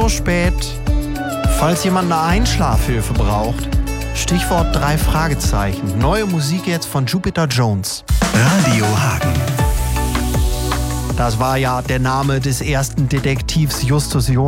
so spät. Falls jemand eine Einschlafhilfe braucht, Stichwort 3 Fragezeichen. Neue Musik jetzt von Jupiter Jones. Radio Hagen. Das war ja der Name des ersten Detektivs Justus Jonas.